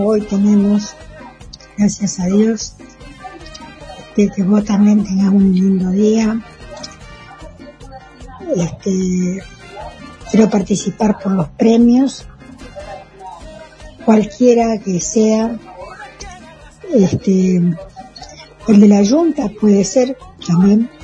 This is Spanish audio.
Hoy tenemos, gracias a Dios, que vos también tengas un lindo día. Quiero participar por los premios, cualquiera que sea. El de la Junta puede ser también.